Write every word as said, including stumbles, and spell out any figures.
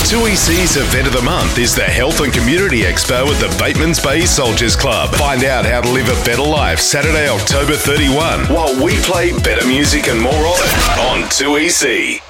two E C's event of the month is the Health and Community Expo at the Batemans Bay Soldiers Club. Find out how to live a better life Saturday, October thirty-first, while we play better music and more of it on two E C.